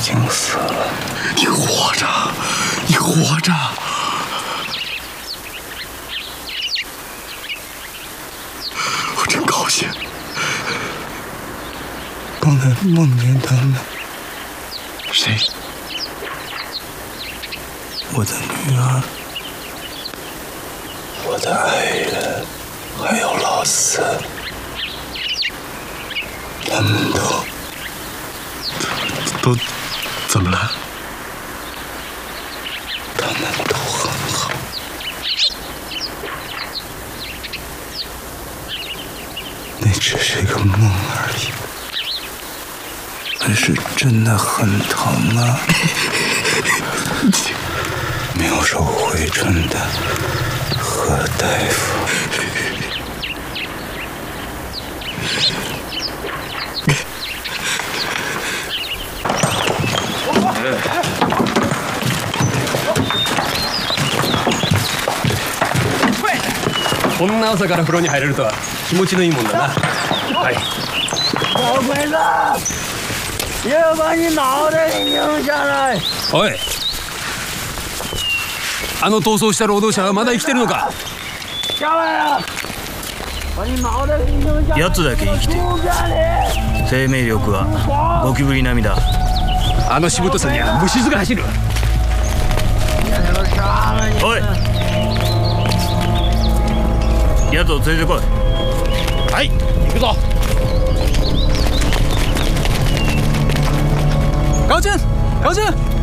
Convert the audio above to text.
经死了。 你活着，你活着。我真高兴。 刚才梦见他们。 谁？ 我的女儿，我的爱人，还有老四，他们都怎么了？ 他们都很好。那只是个梦而已，但是真的很疼啊！妙手回春的何大夫。 こんな朝から風呂に入れるとは気持ちのいいもんだな。はい。 小鬼子，要把你脑袋给拧下来！ おい。逃走した労働者はまだ生きてるのか？ 下来呀！把你脑袋给拧下来！ 奴だけ生きている。生命力はゴキブリ並みだ。 しぶとさには虫唾が走る。 おい、奴を連れてこい。 はい、行くぞ。高真，高真。